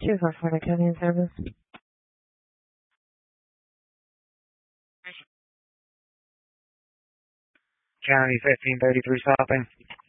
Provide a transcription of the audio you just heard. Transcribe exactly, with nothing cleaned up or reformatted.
two four four County in service. County fifteen thirty-three stopping.